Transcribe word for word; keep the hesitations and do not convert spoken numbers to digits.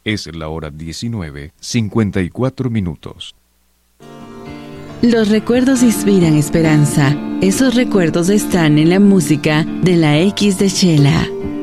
Es la hora diecinueve, cincuenta y cuatro minutos. Los recuerdos inspiran esperanza. Esos recuerdos están en la música de la X de Chela.